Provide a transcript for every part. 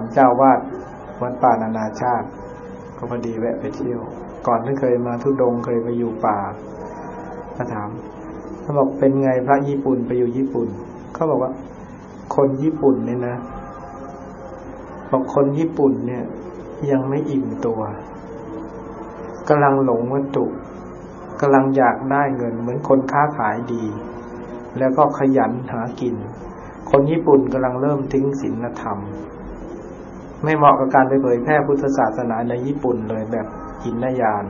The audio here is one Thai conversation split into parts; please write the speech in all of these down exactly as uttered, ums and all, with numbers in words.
เจ้าวาดวัดป่านานาชาติก็พอดีแวะไปเที่ยวก่อนท่านเคยมาทุดงค์เคยไปอยู่ป่ามาถามเขาบอกเป็นไงพระญี่ปุ่นไปอยู่ญี่ปุ่นเขาบอกว่าคนญี่ปุ่นเนี่ยนะบอกคนญี่ปุ่นเนี่ยยังไม่อิ่มตัวกำลังหลงวัตถุกำลังอยากได้เงินเหมือนคนค้าขายดีแล้วก็ขยันหากินคนญี่ปุ่นกำลังเริ่มทิ้งศีลธรรมไม่เหมาะกับการไปเผยแพร่พุทธศาสนาในญี่ปุ่นเลยแบบหินยาน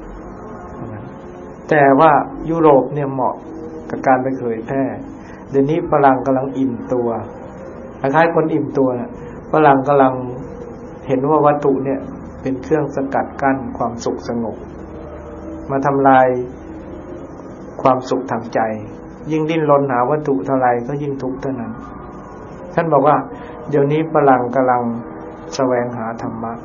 แต่ว่ายุโรปเนี่ยเหมาะกับการไปเผยแพร่เดี๋ยวนี้ฝรั่งกำลังอิ่มตัวคล้ายๆคนอิ่มตัวนะฝรั่งกำลังเห็นว่าวัตถุเนี่ยเป็นเครื่องสกัดกั้นความสุขสงบมาทำลายความสุขทางใจยิ่งดิ้นรนหาวัตถุเท่าไรก็ยิ่งทุกข์เท่านั้นท่านบอกว่าเดี๋ยวนี้ฝรั่งกำลังแสวงหาธรรมะ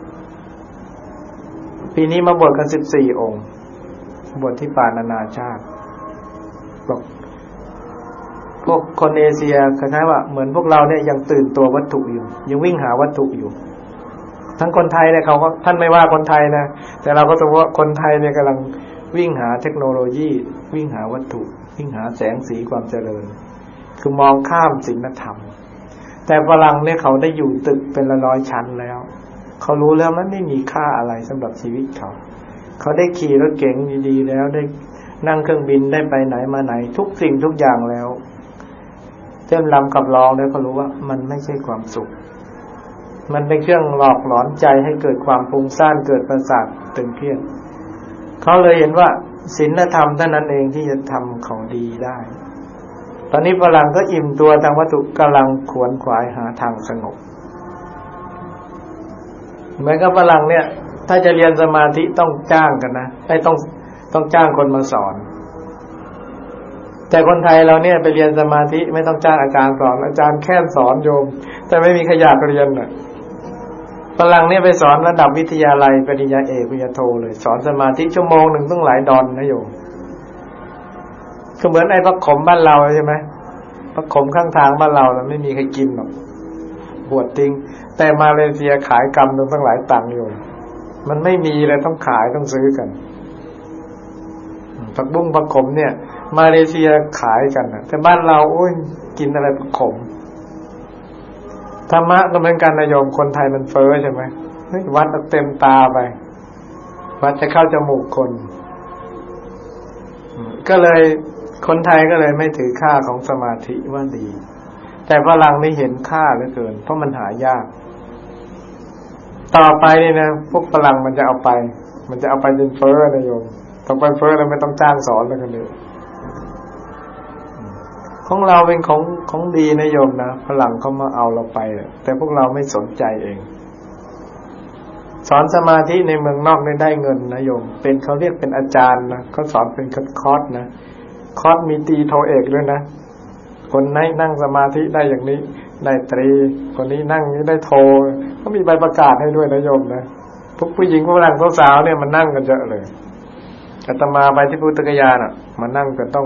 ปีนี้มาบวชกันสิบสี่องค์บวชที่ป่านานาชาติบอกพวกคนเอเชียคล้ายๆว่าเหมือนพวกเราเนี่ยยังตื่นตัววัตถุอยู่ยังวิ่งหาวัตถุอยู่ทั้งคนไทยเนี่ยเขาก็ท่านไม่ว่าคนไทยนะแต่เราก็จะว่าคนไทยเนี่ยกำลังวิ่งหาเทคโนโลยีวิ่งหาวัตถุวิ่งหาแสงสีความเจริญคือมองข้ามศีลธรรมแต่ฝรั่งเนี่ยเขาได้อยู่ตึกเป็นร้อยชั้นแล้วเขารู้แล้วมันไม่มีค่าอะไรสำหรับชีวิตเขาเขาได้ขี่รถเก๋งดีๆแล้วได้นั่งเครื่องบินได้ไปไหนมาไหนทุกสิ่งทุกอย่างแล้วเต้นรำกับร้องแล้วเขารู้ว่ามันไม่ใช่ความสุขมันเป็นเครื่องหลอกหลอนใจให้เกิดความฟุ้งซ่านเกิดประสาทตึงเครียดเขาเลยเห็นว่าศีลธรรมเท่านั้นเองที่จะทำเขาดีได้ตอนนี้ฝรั่งก็อิ่มตัวทางวัตถุกำลังขวนขวายหาทางสงบเหมือนกับฝรั่งเนี่ยถ้าจะเรียนสมาธิต้องจ้างกันนะไอ้ต้องต้องจ้างคนมาสอนแต่คนไทยเราเนี่ยไปเรียนสมาธิไม่ต้องจ้างอาจารย์สอนอาจารย์แค่สอนโยมแต่ไม่มีขยะเรียนน่ะฝรั่งเนี่ยไปสอนระดับวิทยาลัยปริญญาเอกปริญญาโทเลยสอนสมาธิชั่วโมงหนึ่งต้องหลายดอนนะโยมก็เหมือนไอ้ผักขมบ้านเราใช่ไหมผักขมข้างทางบ้านเราแล้วไม่มีใครกินหรอกบวชทิ้งแต่มาเลเซียขายกำนึงตั้งหลายตังค์อยู่มันไม่มีเลยต้องขายต้องซื้อกันผักบุ้งผักขมเนี่ยมาเลเซียขายกันนะแต่บ้านเราโอ้ยกินอะไรผักขมธรรมะก็เหมือนกันนะโยมคนไทยมันเฟ้อใช่ไหมวัดเต็มตาไปวัดจะเข้าจมูกคนก็เลยคนไทยก็เลยไม่ถือค่าของสมาธิว่าดีแต่ฝรั่งไม่เห็นค่าเหลือเกินเพราะมันหายากต่อไปนี่นะพวกฝรั่งมันจะเอาไปมันจะเอาไปจนเฟ้อนะโยมต้องไปเฟ้อแล้วไม่ต้องจ้างสอนแล้วกันเลยของเราเป็นของของดีนะโยมนะฝรั่งเขามาเอาเราไปแต่พวกเราไม่สนใจเองสอนสมาธิในเมืองนอกได้ได้เงินนะโยมเป็นเขาเรียกเป็นอาจารย์นะเขาสอนเป็นคอร์สนะคอร์สมีตีโทเอกด้วยนะคนไหนนั่งสมาธิได้อย่างนี้ได้ตรีคนนี้นั่งนี้ได้โทเขามีใบประกาศให้ด้วยนะโยมนะพวกผู้หญิงพวกฝรั่งสาวๆเนี่ยมันนั่งกันเยอะเลยอาตมาไปที่พุทธกยาน่ะมานั่งกันต้อง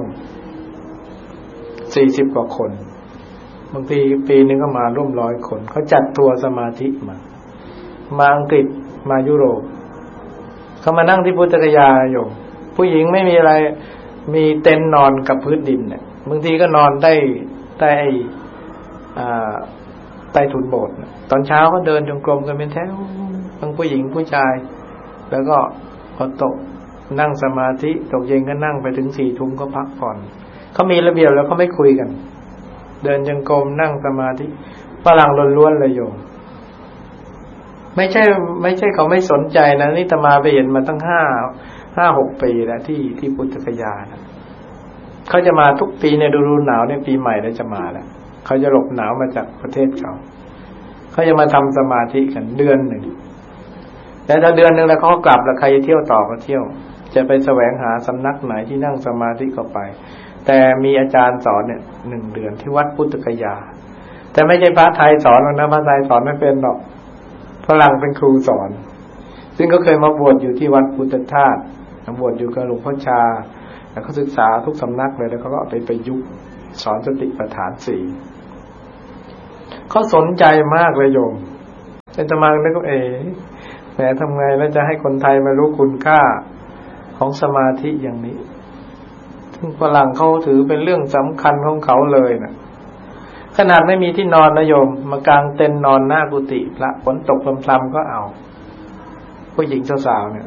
สี่สิบกว่าคนบางทีปีนึงก็มาร่วมร้อยคนเขาจัดทัวร์สมาธิมามาอังกฤษมายุโรปเขามานั่งที่พุทธกยาโยมผู้หญิงไม่มีอะไรมีเต็นท์นอนกับพื้นดินเนี่ยบางทีก็นอนได้ใต้อ่าใต้ถุนโบสถ์ตอนเช้าก็เดินจงกรมกันเป็นแถวทั้งผู้หญิงผู้ชายแล้วก็พอตกนั่งสมาธิตกเย็นก็นั่งไปถึงสี่ทุ่มก็พักผ่อนเขามีระเบียบแล้วเขาไม่คุยกันเดินจงกรมนั่งสมาธิฝรั่งล้วนๆเลยโยมไม่ใช่ไม่ใช่เขาไม่สนใจนะนี่อาตมาไปเห็นมาตั้งห้าห้าหกปีแล้วที่ที่พุทธกยานะเขาจะมาทุกปีเนี่ยฤดูหนาวเนี่ยปีใหม่แล้วจะมาแล้วเขาจะหลบหนาวมาจากประเทศเขาเขาจะมาทำสมาธิกันเดือนหนึ่งแต่ถ้าเดือนหนึ่งแล้วเขาก็กลับแล้วใครจะเที่ยวต่อก็เที่ยวจะไปแสวงหาสำนักไหนที่นั่งสมาธิก็ไปแต่มีอาจารย์สอนเนี่ยหนึ่งเดือนที่วัดพุทธกยาแต่ไม่ใช่พระไทยสอนหรอกนะพระไทยสอนไม่เป็นหรอกฝรั่งเป็นครูสอนซึ่งก็เคยมาบวชอยู่ที่วัดพุทธทาสบวชอยู่กับหลวงพ่อชาแล้วเขาศึกษาทุกสำนักเลยแล้วเขาก็เอาไปประยุกต์สอนสติปัฏฐานสี่เขาสนใจมากเลยโยมอาตมานึกว่าเอ๋แหมทำไงแล้วจะให้คนไทยมารู้คุณค่าของสมาธิอย่างนี้ซึ่งฝรั่งเขาถือเป็นเรื่องสำคัญของเขาเลยนะขนาดไม่มีที่นอนนะโยมมากางเต็นท์นอนหน้ากุฏิพระฝนตกพรำๆก็เอาผู้หญิงสาวๆเนี่ย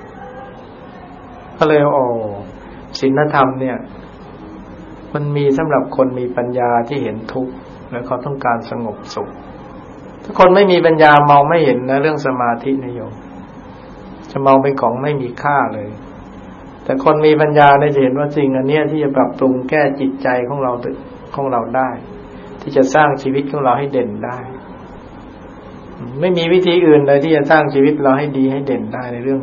ก็เลยโอ้ศีลธรรมเนี่ยมันมีสำหรับคนมีปัญญาที่เห็นทุกข์และเขาต้องการสงบสุขถ้าคนไม่มีปัญญามองไม่เห็นนะเรื่องสมาธินะโยมจะมองเป็นของไม่มีค่าเลยแต่คนมีปัญญาเนี่ยจะเห็นว่าสิ่งอันนี้ที่จะปรับปรุงแก้จิตใจของเราของเราได้ที่จะสร้างชีวิตของเราให้เด่นได้ไม่มีวิธีอื่นเลยที่จะสร้างชีวิตเราให้ดีให้เด่นได้ในเรื่อง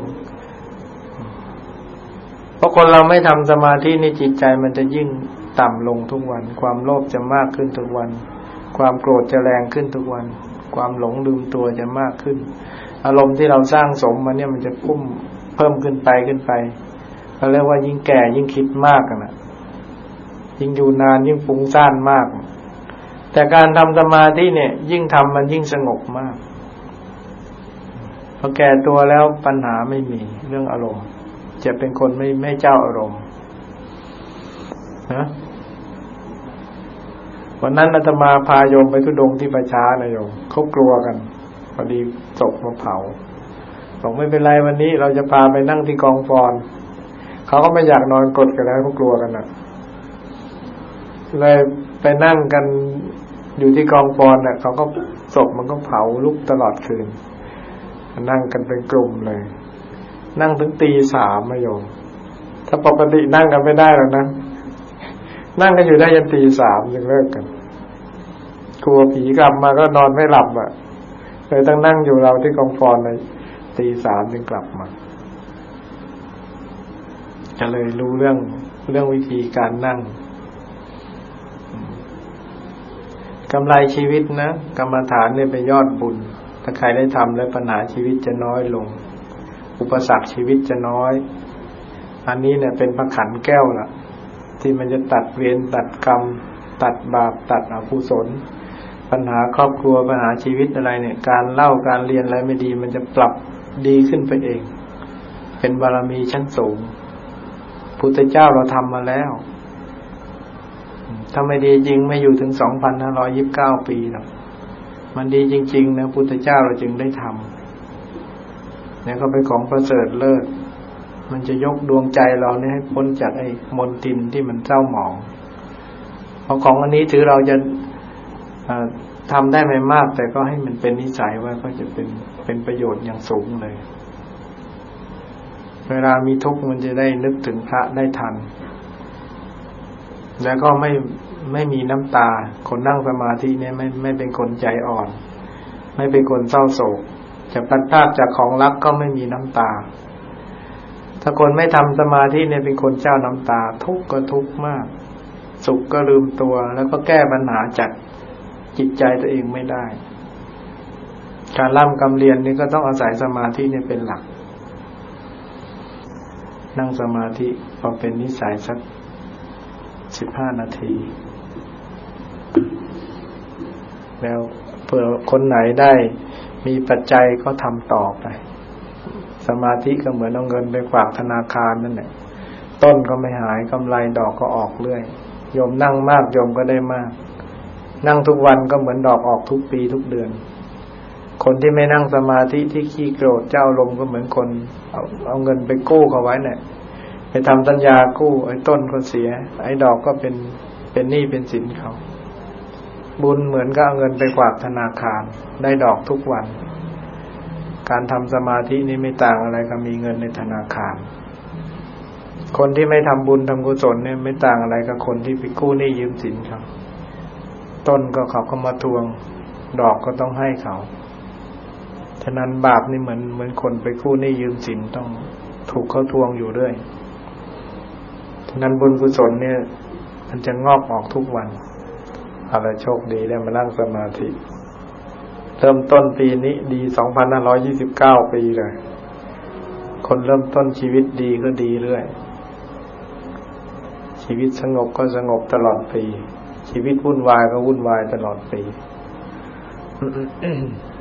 เพราะคนเราไม่ทำสมาธิในจิตใจมันจะยิ่งต่ำลงทุกวันความโลภจะมากขึ้นทุกวันความโกรธจะแรงขึ้นทุกวันความหลงลืมตัวจะมากขึ้นอารมณ์ที่เราสร้างสมมาเนี่ยมันจะพุ่มเพิ่มขึ้นไปขึ้นไปเขาเรียกว่ายิ่งแก่ยิ่งคิดมากนะยิ่งอยู่นานยิ่งฟุ้งซ่านมากแต่การทำสมาธิเนี่ยยิ่งทำมันยิ่งสงบมากพอแก่ตัวแล้วปัญหาไม่มีเรื่องอารมณ์จะเป็นคนไม่ไม่เจ้าอารมณ์นะวันนั้นอาตมาพาโยมไปทุดงที่ประชานะโยมเขากลัวกันพอดีศพมาเผาบอกไม่เป็นไรวันนี้เราจะพาไปนั่งที่กองฟอนเขาก็ไม่อยากนอนกดกันแล้วเขากลัวกันนะเลยไปนั่งกันอยู่ที่กองฟอนน่ะเขาก็ศพมันก็เผาลุกตลอดคืนนั่งกันเป็นกลุ่มเลยนั่งถึงตีสามมาโยมถ้าปกตินั่งกันไม่ได้หรอกนะนั่งกันอยู่ได้ยันตีสามจึงเลิกกันกลัวผีกลับมาก็นอนไม่หลับอ่ะเลยต้องนั่งอยู่เราที่กองฟอนเลยตีสามจึงกลับมาก็เลยรู้เรื่องเรื่องวิธีการนั่งกำไรชีวิตนะกรรมฐานเนี่ยเป็นยอดบุญถ้าใครได้ทำแล้วปัญหาชีวิตจะน้อยลงอุปสรรคชีวิตจะน้อยอันนี้เนี่ยเป็นพระขันแก้วล่ะที่มันจะตัดเวรตัดกรรมตัดบาปตัดอกุศลปัญหาครอบครัวปัญหาชีวิตอะไรเนี่ยการเล่าการเรียนอะไรไม่ดีมันจะปรับดีขึ้นไปเองเป็นบารมีชั้นสูงพุทธเจ้าเราทำมาแล้วถ้าไม่ดีจริงไม่อยู่ถึง สองพันห้าร้อยยี่สิบเก้า ปีหรอกมันดีจริงๆนะพุทธเจ้าเราจึงได้ทำเนี่ยก็เป็นของประเสริฐเลิศมันจะยกดวงใจเราเนี่ยให้พ้นจากไอ้มลทินที่มันเศร้าหมองเพราะของอันนี้ถือเราจะทำได้ไม่มากแต่ก็ให้มันเป็นนิสัยว่าก็จะเป็นเป็นประโยชน์อย่างสูงเลยเวลามีทุกข์มันจะได้นึกถึงพระได้ทันแล้วก็ไม่ไม่มีน้ำตาคนนั่งสมาธิเนี่ยไม่ไม่เป็นคนใจอ่อนไม่เป็นคนเศร้าโศกจะพลัดพรากจากของรักก็ไม่มีน้ำตาถ้าคนไม่ทำสมาธิเนี่ยเป็นคนเจ้าน้ำตาทุกข์ก็ทุกข์มากสุขก็ลืมตัวแล้วก็แก้ปัญหาจากจิตใจตัวเองไม่ได้การร่ำกำเรียนนี่ก็ต้องอาศัยสมาธิเนี่ยเป็นหลักนั่งสมาธิพอเป็นนิสัยสักสิบห้านาทีแล้วเผื่อคนไหนได้มีปัจจัยก็ทำต่อไปสมาธิก็เหมือนเอาเงินไปฝากธนาคารนั่นแหละต้นก็ไม่หายกำไรดอกก็ออกเรื่อยโยมนั่งมากโยมก็ได้มากนั่งทุกวันก็เหมือนดอกออกทุกปีทุกเดือนคนที่ไม่นั่งสมาธิที่ขี้โกรธเจ้าลมก็เหมือนคนเอาเอาเงินไปกู้เขาไว้เนี่ยไปทำสัญญากู้ไอ้ต้นก็เสียไอ้ดอกก็เป็นเป็นหนี้เป็นสินเขาบุญเหมือนก็เอาเงินไปฝากธนาคารได้ดอกทุกวันการทำสมาธินี่ไม่ต่างอะไรกับมีเงินในธนาคารคนที่ไม่ทำบุญทำกุศลเนี่ยไม่ต่างอะไรกับคนที่ไปกู้หนี้ยืมสินเขาต้นก็เขาก็มาทวงดอกก็ต้องให้เขาฉะนั้นบาปนี่เหมือนเหมือนคนไปกู้หนี้ยืมสินต้องถูกเขาทวงอยู่เรื่อยฉะนั้นบุญกุศลเนี่ยมันจะงอกออกทุกวันอะไรโชคดีได้มานั่งสมาธิเริ่มต้นปีนี้ดี สองพันห้าร้อยยี่สิบเก้า ปีเลยคนเริ่มต้นชีวิตดีก็ดีเรื่อยชีวิตสงบก็สงบตลอดปีชีวิตวุ่นวายก็วุ่นวายตลอดปี